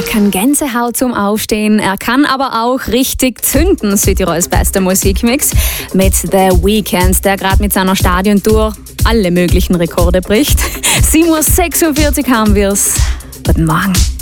kann Gänsehaut zum Aufstehen, er kann aber auch richtig zünden. Südtirols bester Musikmix mit The Weeknd, der gerade mit seiner Stadiontour alle möglichen Rekorde bricht. 7:46 Uhr haben wir's. Guten Morgen.